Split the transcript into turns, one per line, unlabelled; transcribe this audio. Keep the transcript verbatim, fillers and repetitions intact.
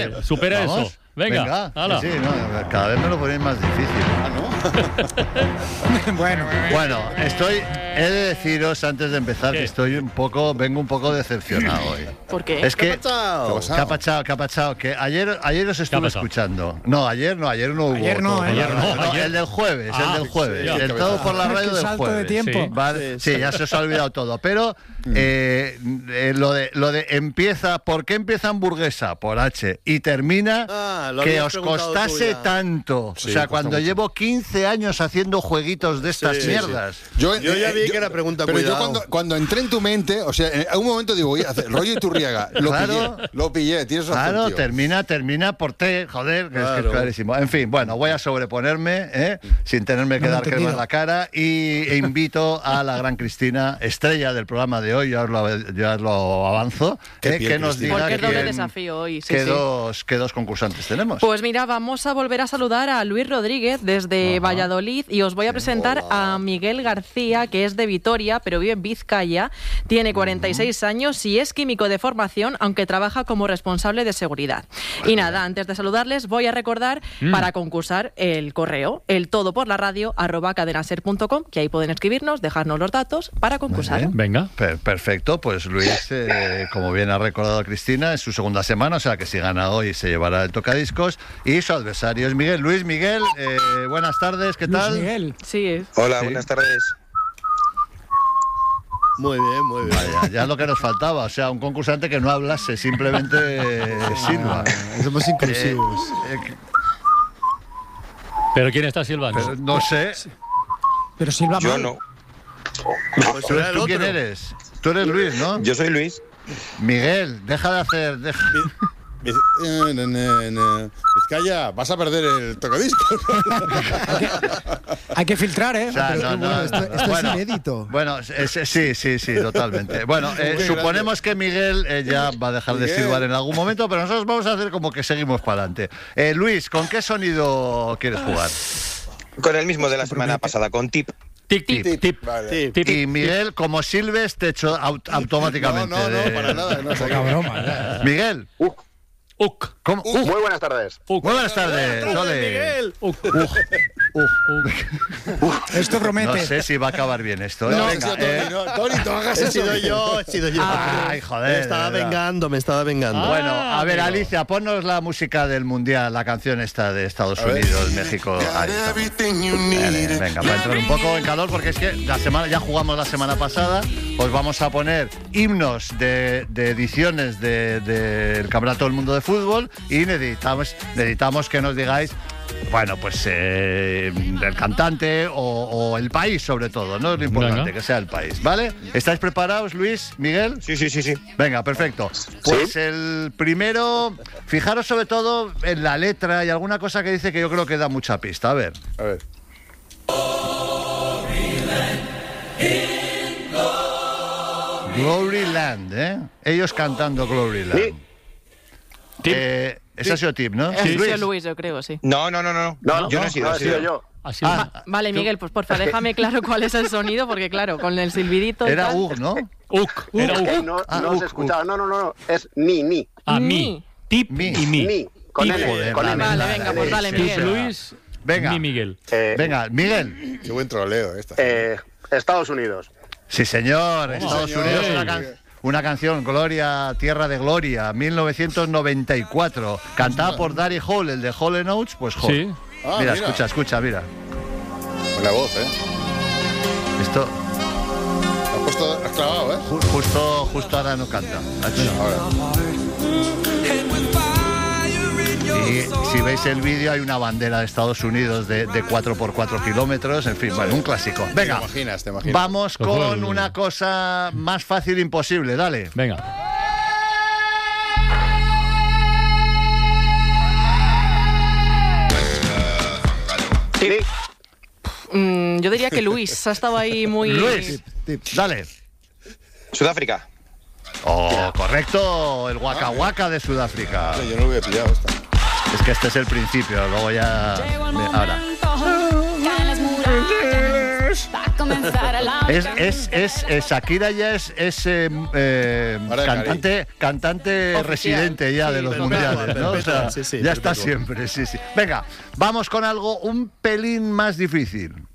vale, supera
¿Vamos?
eso. Venga,
Venga. Sí, sí, no, cada vez me lo ponéis más difícil.
Ah, ¿no?
bueno,
bueno, estoy. He de deciros antes de empezar ¿Qué? que estoy un poco, vengo un poco decepcionado hoy.
¿Por qué?
Es que
¿Qué ha pasado?
¿Qué ha pasado? ¿Qué ha pasado? Que ayer, ayer os estuve escuchando. No, ayer no, ayer no hubo.
Ayer no,
todo,
¿eh?
ayer no,
no, ayer.
El del jueves,
Ah,
el del jueves.
sí,
el todo por la radio del
salto
jueves.
de tiempo.
Sí, ¿vale? sí, ya se os ha olvidado todo. Pero eh, eh, lo de lo de empieza, ¿por qué empieza hamburguesa? Por H. Y termina
Ah, lo
que
habías
os
preguntado
costase
tú ya.
tanto.
Sí,
o sea,
cuesta
cuando
mucho.
llevo quince años haciendo jueguitos de estas
Sí,
mierdas.
sí. Yo, Yo ya vi que era pregunta,
Pero
cuidado.
yo cuando, cuando entré en tu mente, o sea, en algún momento digo, voy a hacer rollo Iturriaga. Lo
Claro.
pillé, lo pillé, tienes razón,
Claro,
tío.
termina, termina por T, joder, que es que es
Claro.
clarísimo. En fin, bueno, voy a sobreponerme, ¿eh? sin tenerme que
No lo he
dar crema
entendido.
en la cara, y e invito a la gran Cristina, estrella del programa de hoy, ya os lo, ya os lo avanzo,
Qué
¿eh?
piel,
que nos
Cristina.
diga
Porque es doble
quién-
desafío hoy, sí,
qué,
sí.
Dos, qué dos concursantes tenemos.
Pues mira, vamos a volver a saludar a Luis Rodríguez desde
Ajá.
Valladolid y os voy a presentar a Miguel García, que es de Vitoria, pero vive en Vizcaya, tiene cuarenta y seis años y es químico de formación, aunque trabaja como responsable de seguridad. Y nada, antes de saludarles voy a recordar
Mm.
para concursar el correo, el todo por la radio arroba cadenaser punto com, que ahí pueden escribirnos, dejarnos los datos para concursar.
Muy bien.
Venga.
Per- perfecto, pues Luis, eh, como bien ha recordado Cristina, es su segunda semana, o sea que si gana hoy se llevará el tocadiscos, y su adversario es Miguel. Luis Miguel, eh, buenas tardes, ¿qué
Luis
tal?
Miguel.
Sí, es.
Hola,
Sí.
buenas tardes.
Muy bien, muy bien.
Vaya, ya es lo que nos faltaba, o sea, un concursante que no hablase, simplemente eh, silba.
Ah, somos inclusivos.
Eh, eh,
¿Pero quién está silbando?
pero no sé,
Pero Silva
Yo
mal.
no.
Pues
¿tú,
será el
tú quién
otro.
eres? Tú eres Luis, ¿no?
Yo soy Luis.
Miguel, deja de hacer... deja-
Viz- eh, ne, ne, ne. Vizcaya, vas a perder el tocadiscos.
Hay que filtrar, ¿eh?
O sea,
Pero
no,
qué
no,
bueno, esto, esto
bueno,
es inédito.
Bueno, es- es- sí, sí, sí, totalmente. Bueno, eh,
Qué
suponemos que Miguel eh, ya va a dejar de
Miguel.
silbar en algún momento, pero nosotros vamos a hacer como que seguimos para adelante. Eh, Luis, ¿con qué sonido quieres jugar?
Con el mismo de la semana pasada, con tip.
Tip, tip, tip.
Vale.
Tip.
Y Miguel, como silbes, te echo aut- automáticamente.
No, no, no,
de-
para nada. No,
Poca broma. ¿eh?
Miguel,
Uk.
¿cómo? Uh,
Muy buenas tardes.
muy buenas tardes, ole.
Miguel.
Uk.
Esto promete.
No sé si va a acabar bien esto. ¿eh?
No,
Venga,
ha sido
eh,
Tony, no, Tony, no hagas
He
eso.
sido yo, he sido yo.
Ay, joder,
Me estaba
de verdad.
vengando, me estaba vengando.
Bueno, a ver,
amigo.
Alicia, ponnos la música del Mundial, la canción esta de Estados
ver.
Unidos, México. Ahí está. Vale, venga, para entrar un poco en calor, porque es que la semana ya jugamos la semana pasada, os vamos a poner himnos de, de ediciones de- del Campeonato del Mundo de Fútbol y necesitamos, necesitamos que nos digáis, bueno, pues eh, el cantante o, o el país sobre todo, ¿no? Es lo importante,
Venga.
que sea el país, ¿vale? ¿Estáis preparados, Luis, Miguel?
Sí, sí, sí, sí.
Venga, perfecto. Pues el primero, fijaros sobre todo en la letra y alguna cosa que dice que yo creo que da mucha pista. A ver.
A ver.
Glory Land, ¿eh? Ellos cantando Glory Land.
Tip.
Eh, ese ha sido tip, ¿no?
Ha sido Luis, yo creo, sí.
No, no, no, no.
No,
yo no he sido, he sido yo.
Así
Ah,
es.
Vale, Miguel, pues porfa, déjame claro cuál es el sonido, porque claro, con el silbidito y
era
tal.
Ug, ¿no?
Uk. Era Uk.
No,
Ah,
no
uh,
os he escuchado. No, no, no, no. Es ni, ni.
A
Ni.
mí. Tip
Mi.
y mi.
Ni. Con
Tip.
N.
Joder,
Con
vale,
N.
Vale,
vale,
venga, pues dale,
sí,
Tus
Miguel.
Luis.
Venga.
Mi Miguel.
Eh,
Venga, Miguel.
Qué buen troleo esta.
eh, Estados Unidos.
Sí, señor. Estados
señor.
Unidos, una,
Sí.
can- una canción, Gloria, Tierra de Gloria, mil novecientos noventa y cuatro. Cantada por Daddy Hall, el de Hall and Oates, pues Hall.
Sí.
Ah,
mira,
mira.
escucha, escucha, mira.
Buena voz, ¿eh?
Esto
Has puesto, has clavado, ¿eh?
ju- justo, justo ahora no canta.
Ahora.
Y si veis el vídeo hay una bandera de Estados Unidos de, de cuatro por cuatro kilómetros, en fin, bueno, un clásico. Venga,
Te imaginas, te imaginas.
vamos
Pues bueno,
con una cosa más fácil imposible, dale.
Venga.
Ni.
Mm, yo diría que Luis ha estado ahí muy...
Luis, dale.
Sudáfrica.
Oh, correcto, el Waka Waka de Sudáfrica.
Yo no lo hubiera pillado esta.
Es que este es el principio, luego ya... Ahora. Es, es, es, es Shakira ya es, es eh, eh,
Ahora,
cantante, cantante
Oficial.
residente ya de los
perpetua,
mundiales, ¿no? O sea,
perpetua, sí, sí,
ya está
perpetua.
siempre, sí, sí. Venga, vamos con algo un pelín más difícil.